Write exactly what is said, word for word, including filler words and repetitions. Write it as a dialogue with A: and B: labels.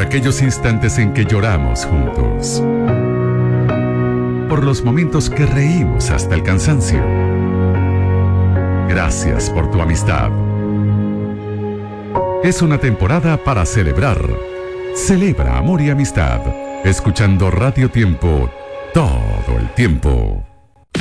A: aquellos instantes en que lloramos juntos, por los momentos que reímos hasta el cansancio. Gracias por tu amistad. Es una temporada para celebrar. Celebra amor y amistad, escuchando Radio Tiempo todo el tiempo.